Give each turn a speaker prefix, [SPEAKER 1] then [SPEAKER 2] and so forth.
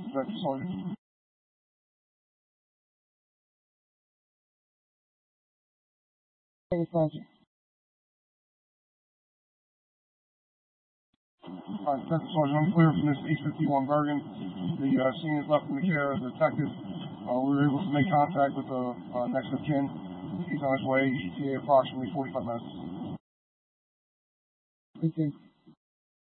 [SPEAKER 1] Detective Sergeant. Sergeant. Detective Sergeant, I'm clear from this 851 Bergen. The scene is left in the care of the detective. We were able to make contact with the next of kin. He's on his way. ETA approximately 45 minutes. Thank you.